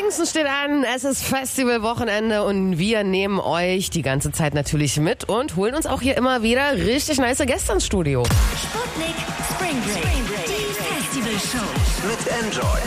Pfingsten steht an, es ist Festivalwochenende und wir nehmen euch die ganze Zeit natürlich mit und holen uns auch hier immer wieder richtig nice Gäste ins Studio. Sputnik Spring Break, die Festivalshow. Mit Enjoy.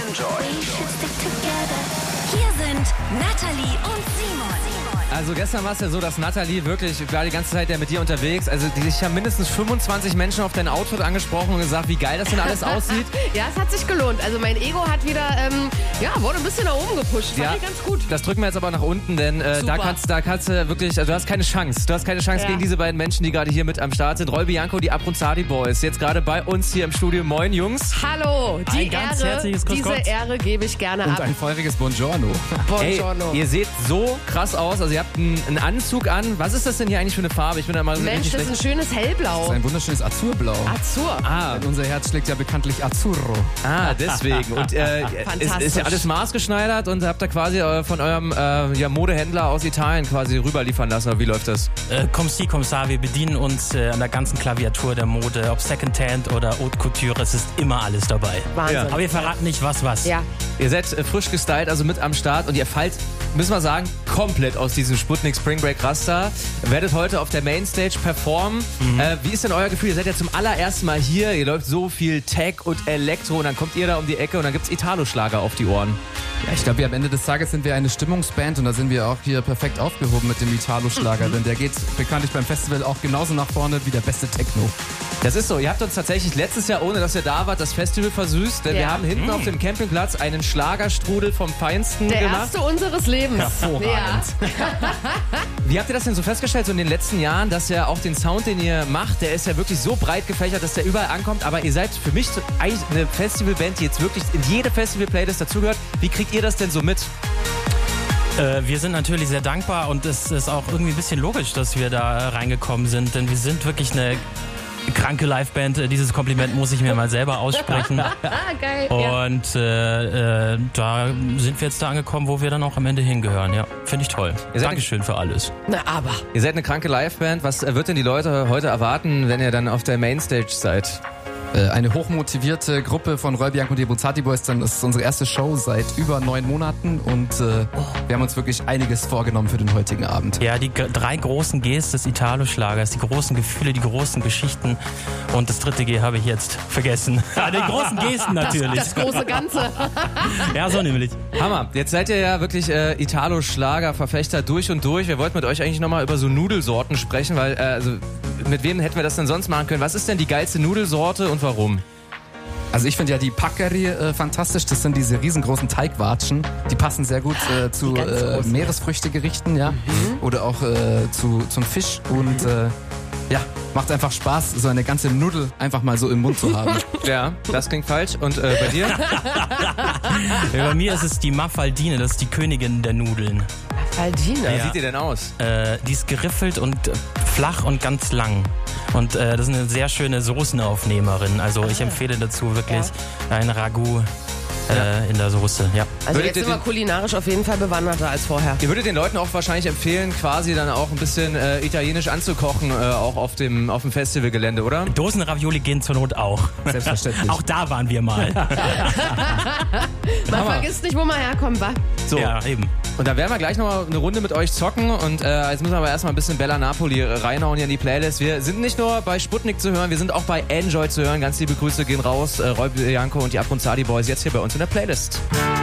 Hier sind Nathalie und Simon. Also gestern war es ja so, dass Nathalie wirklich, ich war die ganze Zeit ja mit dir unterwegs, also ich habe mindestens 25 Menschen auf dein Outfit angesprochen und gesagt, wie geil das denn alles aussieht. Ja, es hat sich gelohnt. Also mein Ego hat wieder, wurde ein bisschen nach oben gepusht. Fand ich ganz gut. Das drücken wir jetzt aber nach unten, denn da kannst du wirklich, also du hast keine Chance. Du hast keine Chance gegen diese beiden Menschen, die gerade hier mit am Start sind. Roy Bianco, die Abronzadi Boys, jetzt gerade bei uns hier im Studio. Moin Jungs. Hallo, Ein ganz herzliches Grüß diese Gott. Ehre gebe ich gerne Und ab. ein feuriges Buongiorno. Buongiorno. Ey, ihr seht so krass aus, also ihr habt einen Anzug an. Was ist das denn hier eigentlich für eine Farbe? Ich bin da mal so Mensch, richtig das ist ein schlecht. schönes Hellblau. Das ist ein wunderschönes Azurblau. Azur. Denn unser Herz schlägt ja bekanntlich Azzurro. Deswegen. Und ist ja alles maßgeschneidert und habt ihr quasi von eurem Modehändler aus Italien quasi rüberliefern lassen. Oder wie läuft das? Comme si, comme ça. Wir bedienen uns an der ganzen Klaviatur der Mode, ob Secondhand oder Haute Couture, es ist immer alles dabei. Wahnsinn. Ja. Aber wir verraten nicht, was. Ja. Ihr seid frisch gestylt, also mit am Start und ihr fallt, müssen wir sagen, komplett aus diesem Sputnik Spring Break Raster. Werdet heute auf der Mainstage performen. Wie ist denn euer Gefühl? Ihr seid ja zum allerersten Mal hier, ihr läuft so viel Tech und Elektro und dann kommt ihr da um die Ecke und dann gibt's Italo-Schlager auf die Ohren. Ja, ich glaube, am Ende des Tages sind wir eine Stimmungsband und da sind wir auch hier perfekt aufgehoben mit dem Italo-Schlager, denn der geht bekanntlich beim Festival auch genauso nach vorne wie der beste Techno. Das ist so, ihr habt uns tatsächlich letztes Jahr, ohne dass ihr da wart, das Festival versüßt, denn wir haben hinten auf dem Campingplatz einen Schlagerstrudel vom Feinsten Der gemacht. erste unseres Lebens. Hervorragend. Ja. Wie habt ihr das denn so festgestellt, so in den letzten Jahren, dass ja auch den Sound, den ihr macht, der ist ja wirklich so breit gefächert, dass der überall ankommt, aber ihr seid für mich so eigentlich eine Festivalband, die jetzt wirklich in jede Festival-Playlist dazugehört. Wie kriegt ihr das denn so mit? Wir sind natürlich sehr dankbar und es ist auch irgendwie ein bisschen logisch, dass wir da reingekommen sind, denn wir sind wirklich eine kranke Liveband. Dieses Kompliment muss ich mir mal selber aussprechen. Geil. Ja. Und da sind wir jetzt da angekommen, wo wir dann auch am Ende hingehören. Ja, finde ich toll. Dankeschön für alles. Na, aber. Ihr seid eine kranke Liveband. Was wird denn die Leute heute erwarten, wenn ihr dann auf der Mainstage seid? Eine hochmotivierte Gruppe von Roy Bianco und die Abronzadi Boys. Das ist unsere erste Show seit über 9 Monaten und wir haben uns wirklich einiges vorgenommen für den heutigen Abend. Ja, die 3 großen Gs des Italo-Schlagers, die großen Gefühle, die großen Geschichten und das 3. G habe ich jetzt vergessen. Die großen Gesten natürlich. Das große Ganze. Ja, so nämlich. Hammer. Jetzt seid ihr ja wirklich Italo-Schlager-Verfechter durch und durch. Wir wollten mit euch eigentlich nochmal über so Nudelsorten sprechen, weil mit wem hätten wir das denn sonst machen können? Was ist denn die geilste Nudelsorte und warum? Also ich finde ja die Paccari fantastisch. Das sind diese riesengroßen Teigwatschen. Die passen sehr gut zu Meeresfrüchtegerichten, ja. Oder auch zum Fisch. Und macht einfach Spaß, so eine ganze Nudel einfach mal so im Mund zu haben. Ja, das klingt falsch. Und bei dir? Ja, bei mir ist es die Mafaldine, das ist die Königin der Nudeln. Aldina. Wie sieht ihr denn aus? Die ist geriffelt und flach und ganz lang. Und das ist eine sehr schöne Soßenaufnehmerin. Also ich empfehle dazu wirklich ein Ragout in der Soße. Ja. Also Würdet jetzt ihr sind wir kulinarisch auf jeden Fall bewanderter als vorher. Ihr würdet den Leuten auch wahrscheinlich empfehlen, quasi dann auch ein bisschen italienisch anzukochen, auch auf dem Festivalgelände, oder? Dosenravioli gehen zur Not auch. Selbstverständlich. Auch da waren wir mal. Man vergisst nicht, wo man herkommt, wa? So. Ja, eben. Und da werden wir gleich nochmal eine Runde mit euch zocken und jetzt müssen wir aber erstmal ein bisschen Bella Napoli reinhauen hier in die Playlist. Wir sind nicht nur bei Sputnik zu hören, wir sind auch bei Enjoy zu hören. Ganz liebe Grüße gehen raus. Roy Bianco und die Abronzadi Boys jetzt hier bei uns in der Playlist.